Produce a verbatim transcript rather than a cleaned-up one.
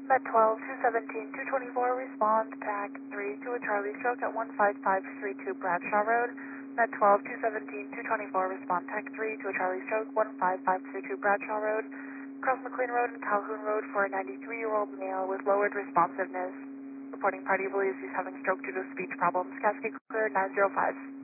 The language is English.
Met twelve, two seventeen, two twenty-four, respond, TAC three to a Charlie stroke at one five five three two Bradshaw Road. Met twelve, two seventeen, two twenty-four, respond, TAC three to a Charlie stroke, one five five three two Bradshaw Road. Cross McLean Road and Calhoun Road for a ninety-three-year-old male with lowered responsiveness. Reporting party believes he's having stroke due to speech problems. Cascade clear nine zero five.